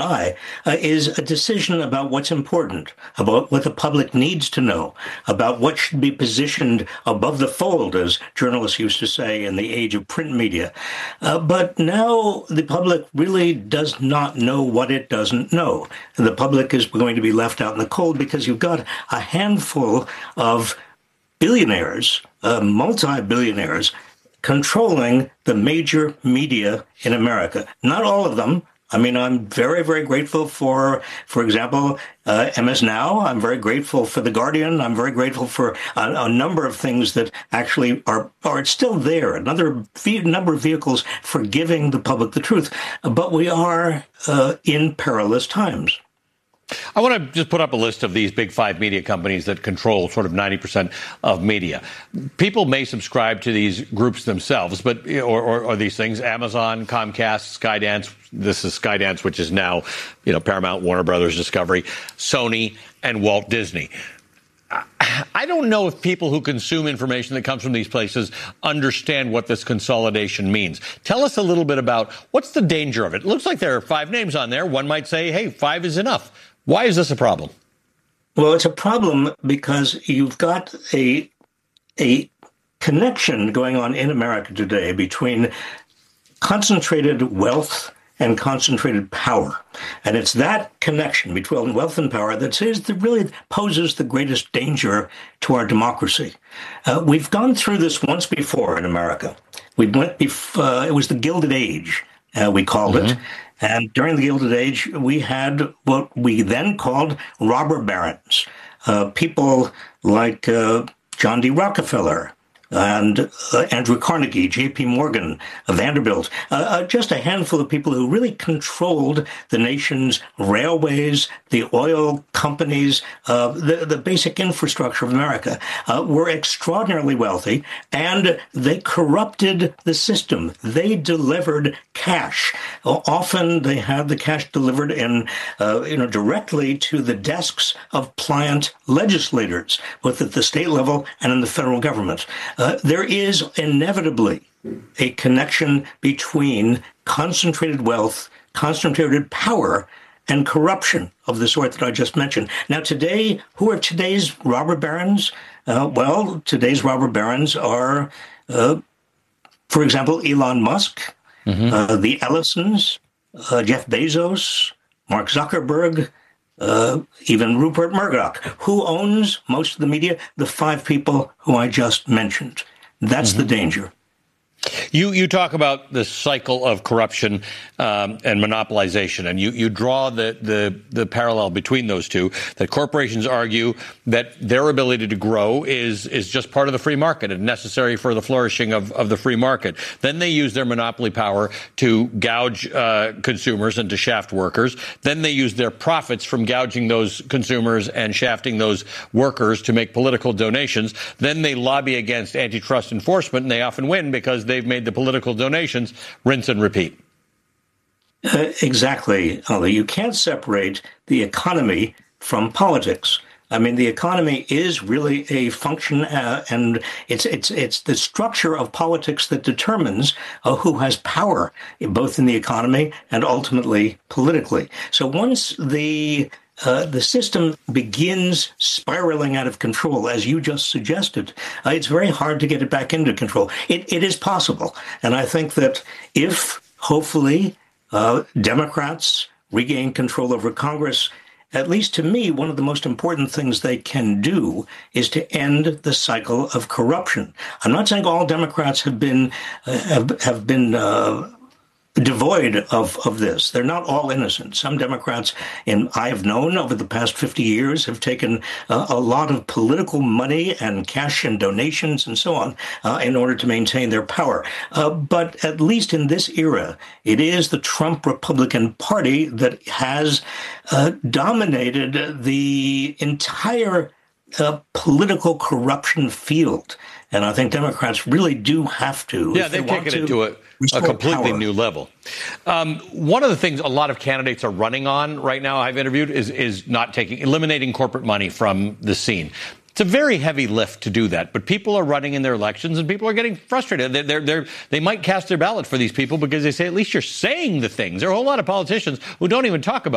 die, is a decision about what's important, about what the public needs to know, about what should be positioned above the fold, as journalists used to say in the age of print media. But now the public really does not know what it doesn't know. The public is going to be left out in the cold because you've got a handful of billionaires, multi-billionaires, controlling the major media in America. Not all of them. I mean, I'm very, very grateful for example, MS Now. I'm very grateful for The Guardian. I'm very grateful for a number of things that actually are still there, another number of vehicles for giving the public the truth. But we are in perilous times. I want to just put up a list of these big five media companies that control sort of 90% of media. People may subscribe to these groups themselves, but or these things: Amazon, Comcast, Skydance. This is Skydance, which is now, Paramount, Warner Brothers, Discovery, Sony, and Walt Disney. I don't know if people who consume information that comes from these places understand what this consolidation means. Tell us a little bit about what's the danger of it. It looks like there are five names on there. One might say, hey, five is enough. Why is this a problem? Well, it's a problem because you've got a connection going on in America today between concentrated wealth and concentrated power. And it's that connection between wealth and power that really poses the greatest danger to our democracy. We've gone through this once before in America. It was the Gilded Age, we called it. And during the Gilded Age, we had what we then called robber barons, people like John D. Rockefeller and Andrew Carnegie, J.P. Morgan, Vanderbilt, just a handful of people who really controlled the nation's railways, the oil companies, the basic infrastructure of America, were extraordinarily wealthy, and they corrupted the system. They delivered cash. Often they had the cash delivered directly to the desks of pliant legislators, both at the state level and in the federal government. There is inevitably a connection between concentrated wealth, concentrated power, and corruption of the sort that I just mentioned. Now, today, who are today's robber barons? Today's robber barons are, for example, Elon Musk, the Ellisons, Jeff Bezos, Mark Zuckerberg, even Rupert Murdoch. Who owns most of the media? The five people who I just mentioned. That's the danger. You talk about the cycle of corruption and monopolization, and you draw the parallel between those two, that corporations argue that their ability to grow is just part of the free market and necessary for the flourishing of the free market. Then they use their monopoly power to gouge consumers and to shaft workers. Then they use their profits from gouging those consumers and shafting those workers to make political donations. Then they lobby against antitrust enforcement, and they often win because they've made the political donations. Rinse and repeat. Exactly, Ali. You can't separate the economy from politics. I mean, the economy is really a function, and it's the structure of politics that determines who has power, both in the economy and ultimately politically. So once the system begins spiraling out of control, as you just suggested, it's very hard to get it back into control. It is possible. And I think that if, hopefully, Democrats regain control over Congress, at least to me, one of the most important things they can do is to end the cycle of corruption. I'm not saying all Democrats have been devoid of this. They're not all innocent. Some Democrats, I have known over the past 50 years, have taken a lot of political money and cash and donations and so on in order to maintain their power. But at least in this era, it is the Trump Republican Party that has dominated the entire political corrtion field. And I think Democrats really do have to. Yeah, they've taken it to a completely new level. One of the things a lot of candidates are running on right now, I've interviewed, is eliminating corporate money from the scene. It's a very heavy lift to do that, but people are running in their elections and people are getting frustrated. They might cast their ballot for these people because they say, at least you're saying the things. There are a whole lot of politicians who don't even talk about